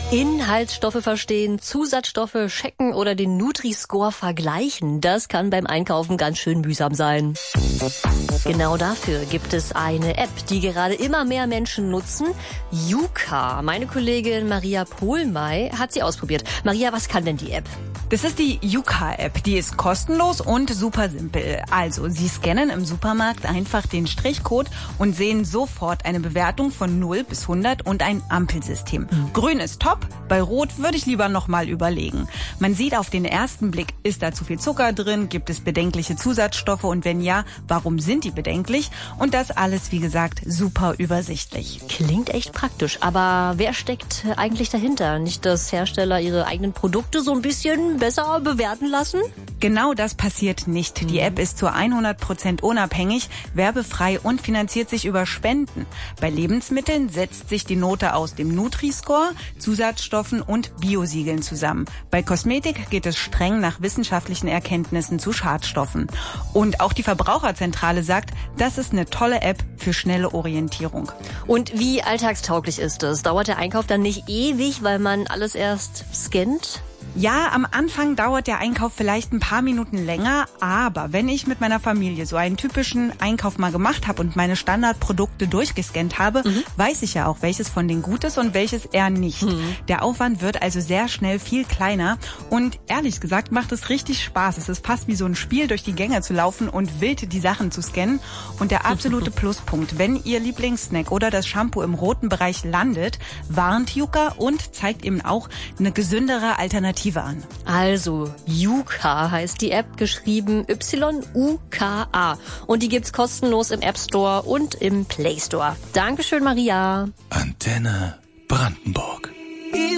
Inhaltsstoffe verstehen, Zusatzstoffe checken oder den Nutri-Score vergleichen. Das kann beim Einkaufen ganz schön mühsam sein. Genau dafür gibt es eine App, die gerade immer mehr Menschen nutzen. Yuka. Meine Kollegin Maria Pohlmey hat sie ausprobiert. Maria, was kann denn die App? Das ist die Yuka-App. Die ist kostenlos und super simpel. Also, Sie scannen im Supermarkt einfach den Strichcode und sehen sofort eine Bewertung von 0 bis 100 und ein Ampelsystem. Grün ist top, bei Rot würde ich lieber nochmal überlegen. Man sieht auf den ersten Blick, ist da zu viel Zucker drin, gibt es bedenkliche Zusatzstoffe und wenn ja, warum sind die bedenklich? Und das alles, wie gesagt, super übersichtlich. Klingt echt praktisch, aber wer steckt eigentlich dahinter? Nicht, dass Hersteller ihre eigenen Produkte so ein bisschen besser bewerten lassen? Genau das passiert nicht. Die App ist zu 100% unabhängig, werbefrei und finanziert sich über Spenden. Bei Lebensmitteln setzt sich die Note aus dem Nutri-Score, Zusatzstoffen und Biosiegeln zusammen. Bei Kosmetik geht es streng nach wissenschaftlichen Erkenntnissen zu Schadstoffen. Und auch die Verbraucherzentrale sagt, das ist eine tolle App für schnelle Orientierung. Und wie alltagstauglich ist es? Dauert der Einkauf dann nicht ewig, weil man alles erst scannt? Ja, am Anfang dauert der Einkauf vielleicht ein paar Minuten länger, aber wenn ich mit meiner Familie so einen typischen Einkauf mal gemacht habe und meine Standardprodukte durchgescannt habe, weiß ich ja auch, welches von denen gut ist und welches eher nicht. Der Aufwand wird also sehr schnell viel kleiner und ehrlich gesagt macht es richtig Spaß. Es ist fast wie so ein Spiel, durch die Gänge zu laufen und wild die Sachen zu scannen. Und der absolute Pluspunkt, wenn Ihr Lieblingssnack oder das Shampoo im roten Bereich landet, warnt Yuka und zeigt eben auch eine gesündere Alternative an. Also, Yuka heißt die App, geschrieben Y-U-K-A. Und die gibt's kostenlos im App Store und im Play Store. Dankeschön, Maria. Antenne Brandenburg.